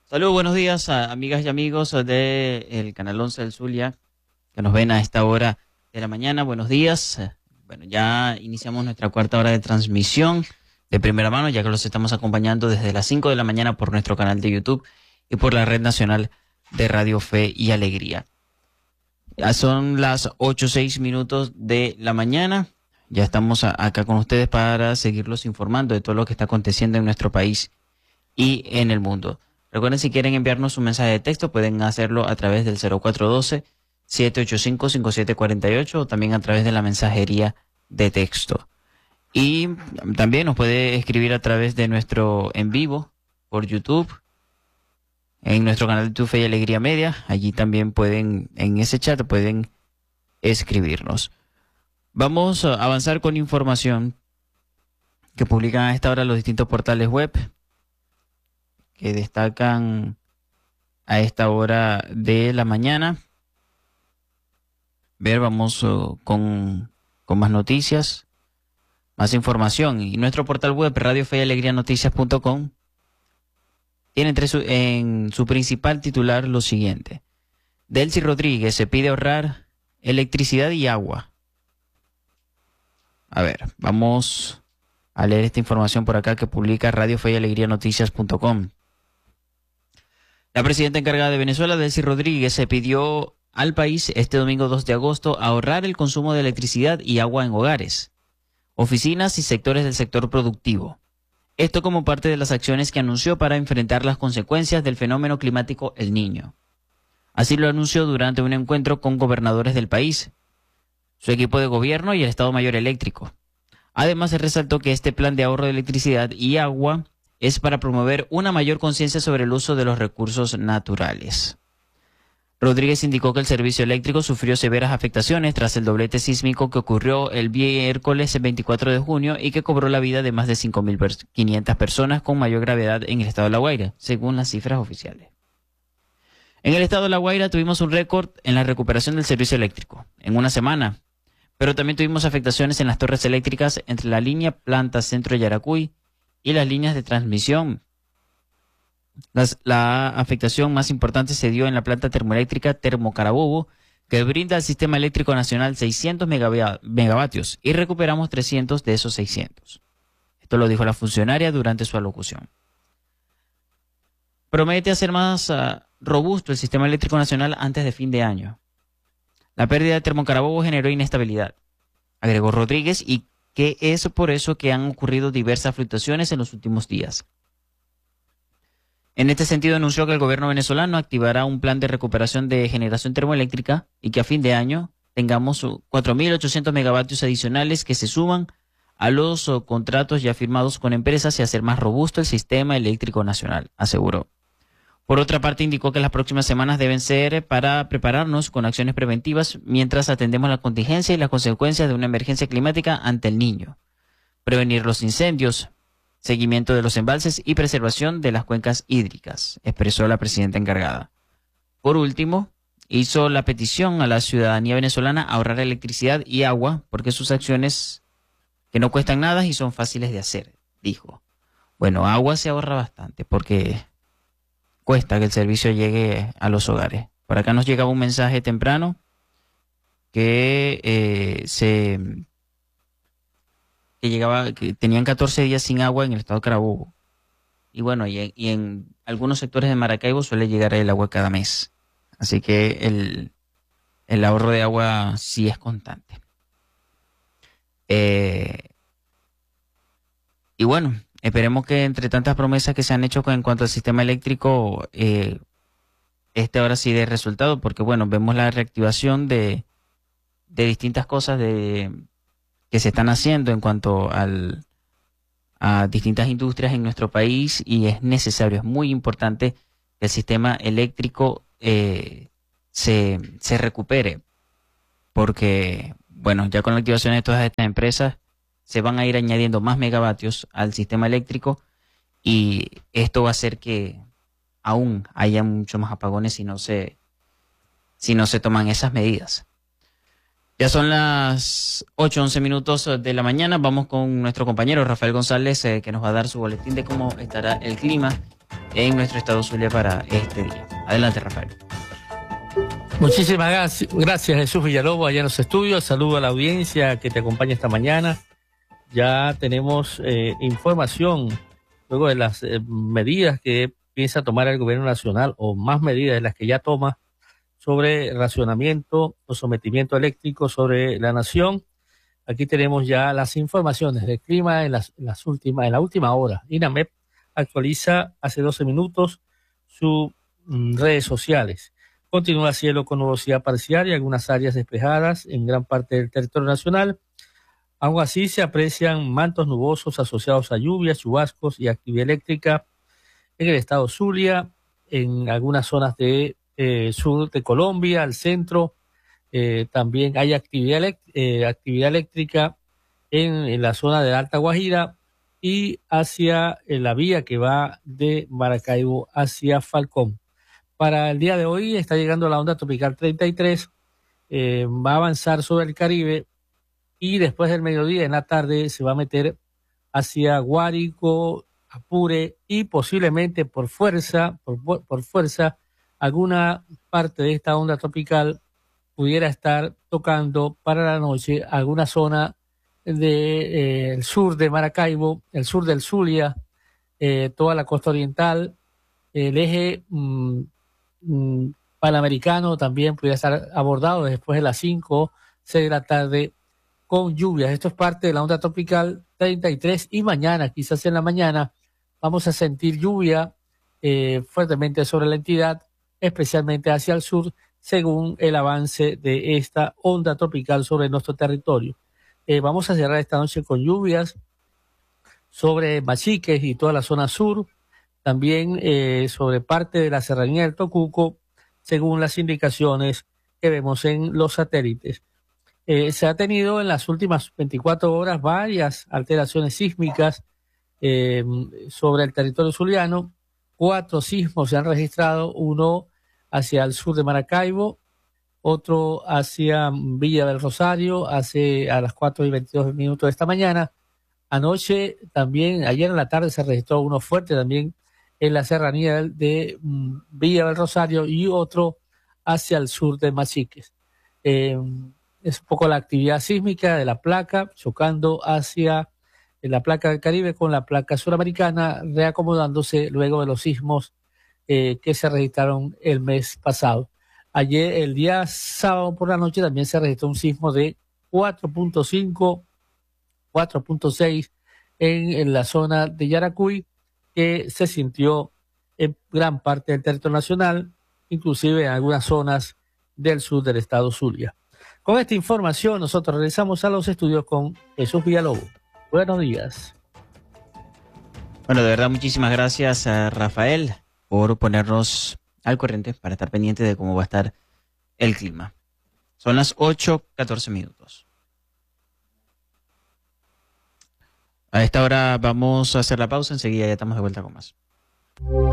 Saludos, buenos días a amigas y amigos del Canal 11 del Zulia que nos ven a esta hora de la mañana. Buenos días. Bueno, ya iniciamos nuestra cuarta hora de transmisión de primera mano, ya que los estamos acompañando desde las 5 de la mañana por nuestro canal de YouTube y por la Red Nacional de Radio Fe y Alegría. Ya son las 8:06 de la mañana. Ya estamos acá con ustedes para seguirlos informando de todo lo que está aconteciendo en nuestro país y en el mundo. Recuerden, si quieren enviarnos un mensaje de texto, pueden hacerlo a través del 0412-785-5748 o también a través de la mensajería de texto. Y también nos puede escribir a través de nuestro en vivo por YouTube, en nuestro canal de YouTube Fe y Alegría Media. Allí también pueden, en ese chat, pueden escribirnos. Vamos a avanzar con información que publican a esta hora los distintos portales web que destacan a esta hora de la mañana. Vamos con más noticias, más información. Y nuestro portal web, radiofeyalegrianoticias.com, tiene en su principal titular lo siguiente: Delcy Rodríguez se pide ahorrar electricidad y agua. A ver, vamos a leer esta información por acá que publica radiofeyalegrianoticias.com. La presidenta encargada de Venezuela, Delcy Rodríguez, se pidió al país este domingo 2 de agosto ahorrar el consumo de electricidad y agua en hogares, oficinas y sectores del sector productivo. Esto como parte de las acciones que anunció para enfrentar las consecuencias del fenómeno climático El Niño. Así lo anunció durante un encuentro con gobernadores del país, su equipo de gobierno y el Estado Mayor Eléctrico. Además, se resaltó que este plan de ahorro de electricidad y agua es para promover una mayor conciencia sobre el uso de los recursos naturales. Rodríguez indicó que el servicio eléctrico sufrió severas afectaciones tras el doblete sísmico que ocurrió el miércoles 24 de junio y que cobró la vida de más de 5.500 personas con mayor gravedad en el estado de La Guaira, según las cifras oficiales. En el estado de La Guaira tuvimos un récord en la recuperación del servicio eléctrico en una semana, pero también tuvimos afectaciones en las torres eléctricas entre la línea Planta Centro Yaracuy y las líneas de transmisión. La afectación más importante se dio en la planta termoeléctrica Termocarabobo, que brinda al Sistema Eléctrico Nacional 600 megavatios y recuperamos 300 de esos 600. Esto lo dijo la funcionaria durante su alocución. Promete hacer más robusto el Sistema Eléctrico Nacional antes de fin de año. La pérdida de Termocarabobo generó inestabilidad, agregó Rodríguez, y que es por eso que han ocurrido diversas fluctuaciones en los últimos días. En este sentido, anunció que el gobierno venezolano activará un plan de recuperación de generación termoeléctrica y que a fin de año tengamos 4.800 megavatios adicionales que se suman a los contratos ya firmados con empresas y hacer más robusto el sistema eléctrico nacional, aseguró. Por otra parte, indicó que las próximas semanas deben ser para prepararnos con acciones preventivas mientras atendemos la contingencia y las consecuencias de una emergencia climática ante El Niño, prevenir los incendios, seguimiento de los embalses y preservación de las cuencas hídricas, expresó la presidenta encargada. Por último, hizo la petición a la ciudadanía venezolana a ahorrar electricidad y agua porque sus acciones que no cuestan nada y son fáciles de hacer, dijo. Bueno, agua se ahorra bastante porque cuesta que el servicio llegue a los hogares. Por acá nos llegaba un mensaje temprano que tenían 14 días sin agua en el estado de Carabobo. Y bueno, y en algunos sectores de Maracaibo suele llegar el agua cada mes. Así que el ahorro de agua sí es constante. Y bueno, esperemos que entre tantas promesas que se han hecho en cuanto al sistema eléctrico, este ahora sí dé resultado, porque bueno, vemos la reactivación de distintas cosas que se están haciendo en cuanto a distintas industrias en nuestro país, y es necesario, es muy importante que el sistema eléctrico se recupere, porque bueno, ya con la activación de todas estas empresas se van a ir añadiendo más megavatios al sistema eléctrico y esto va a hacer que aún haya mucho más apagones si no se toman esas medidas. Ya son las 8:11 de la mañana. Vamos con nuestro compañero Rafael González, que nos va a dar su boletín de cómo estará el clima en nuestro estado Zulia para este día. Adelante, Rafael. Muchísimas gracias, Jesús Villalobos, allá en los estudios. Saludo a la audiencia que te acompaña esta mañana. Ya tenemos información luego de las medidas que piensa tomar el gobierno nacional, o más medidas de las que ya toma, sobre racionamiento o sometimiento eléctrico sobre la nación. Aquí tenemos ya las informaciones del clima en la última hora. INAMEP actualiza hace 12 minutos sus redes sociales. Continúa cielo con nubosidad parcial y algunas áreas despejadas en gran parte del territorio nacional. Aún así, se aprecian mantos nubosos asociados a lluvias, chubascos y actividad eléctrica en el estado Zulia, en algunas zonas de sur de Colombia, al centro. También hay actividad eléctrica en la zona de Alta Guajira y hacia la vía que va de Maracaibo hacia Falcón. Para el día de hoy está llegando la onda tropical 33, va a avanzar sobre el Caribe y después del mediodía en la tarde se va a meter hacia Guárico, Apure y posiblemente por fuerza, alguna parte de esta onda tropical pudiera estar tocando para la noche alguna zona del sur de Maracaibo, el sur del Zulia, toda la costa oriental, el eje panamericano también pudiera estar abordado después de las 5, 6 de la tarde con lluvias. Esto es parte de la onda tropical 33 y mañana, quizás en la mañana, vamos a sentir lluvia fuertemente sobre la entidad, especialmente hacia el sur, según el avance de esta onda tropical sobre nuestro territorio. Vamos a cerrar esta noche con lluvias sobre Machiques y toda la zona sur, también sobre parte de la serranía del Tocuco, según las indicaciones que vemos en los satélites. Se ha tenido en las últimas 24 horas varias alteraciones sísmicas sobre el territorio zuliano. 4 sismos se han registrado, uno hacia el sur de Maracaibo, otro hacia Villa del Rosario, a las 4:22 de esta mañana. Anoche también, ayer en la tarde se registró uno fuerte también en la serranía de Villa del Rosario y otro hacia el sur de Machiques. Es un poco la actividad sísmica de la placa, chocando hacia la placa del Caribe con la placa suramericana, reacomodándose luego de los sismos que se registraron el mes pasado. Ayer, el día sábado por la noche, también se registró un sismo de 4.5, 4.6 en la zona de Yaracuy, que se sintió en gran parte del territorio nacional, inclusive en algunas zonas del sur del estado Zulia. Con esta información nosotros regresamos a los estudios con Jesús Villalobos. Buenos días. Bueno, de verdad, muchísimas gracias a Rafael por ponernos al corriente para estar pendiente de cómo va a estar el clima. Son las 8:14. A esta hora vamos a hacer la pausa, enseguida ya estamos de vuelta con más.